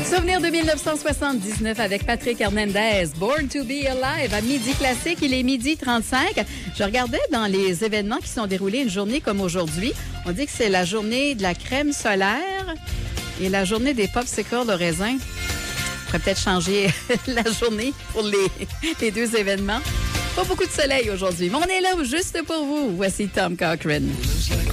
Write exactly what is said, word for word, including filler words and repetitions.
Souvenir de mille neuf cent soixante-dix-neuf avec Patrick Hernandez. Born to be alive à Midi Classique. Il est midi trente-cinq. Je regardais dans les événements qui sont déroulés une journée comme aujourd'hui. On dit que c'est la journée de la crème solaire et la journée des popsicles de raisin. On pourrait peut-être changer la journée pour les, les deux événements. Pas beaucoup de soleil aujourd'hui, mais on est là juste pour vous. Voici Tom Cochrane.